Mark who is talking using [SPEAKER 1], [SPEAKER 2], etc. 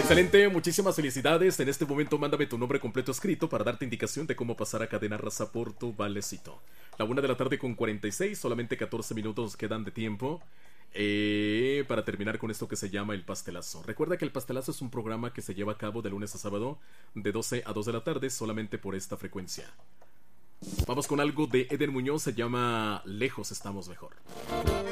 [SPEAKER 1] Excelente, muchísimas felicidades. En este momento mándame tu nombre completo escrito para darte indicación de cómo pasar a Cadena Raza por tu valecito. La 1 de la tarde con 46, solamente 14 minutos nos quedan de tiempo para terminar con esto que se llama El Pastelazo. Recuerda que El Pastelazo es un programa que se lleva a cabo de lunes a sábado de 12 a 2 de la tarde solamente por esta frecuencia. Vamos con algo de Eden Muñoz, se llama Lejos estamos mejor.